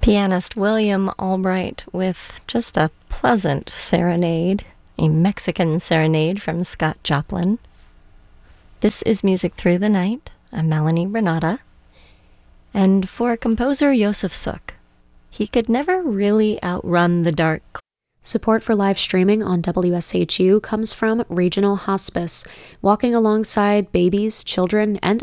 Pianist William Albright with just a pleasant serenade, a Mexican serenade from Scott Joplin. This is Music Through the Night. I'm Melanie Renata. And for composer Josef Suk, he could never really outrun the dark. Support for live streaming on WSHU comes from Regional Hospice, walking alongside babies, children, and